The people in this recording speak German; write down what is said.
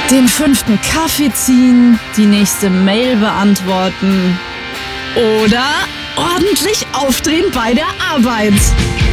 Den 5. Kaffee ziehen, die nächste Mail beantworten oder ordentlich aufdrehen bei der Arbeit.